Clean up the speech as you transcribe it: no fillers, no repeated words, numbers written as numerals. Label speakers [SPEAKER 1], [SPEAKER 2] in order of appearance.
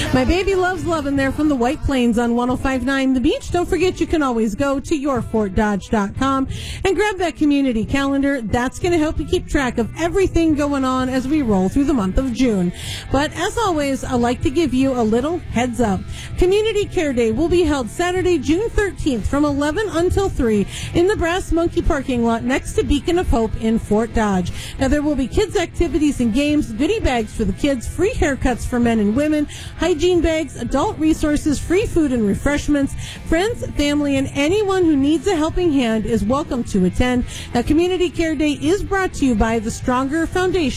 [SPEAKER 1] My baby loves loving there from the White Plains on 105.9 The Beach. Don't forget you can always go to yourfortdodge.com and grab that community calendar. That's going to help you keep track of everything going on as we roll through the month of June. But as always, I'd like to give you a little heads up. Community Care Day will be held Saturday, June 13th from 11 until 3 in the Brass Monkey parking lot next to Beacon of Hope in Fort Dodge. Now, there will be kids' activities and games, goodie bags for the kids, free haircuts for men and women, hygiene bags, adult resources, free food and refreshments. Friends, family, and anyone who needs a helping hand is welcome to attend. Now, Community Care Day is brought to you by the Stronger Foundation.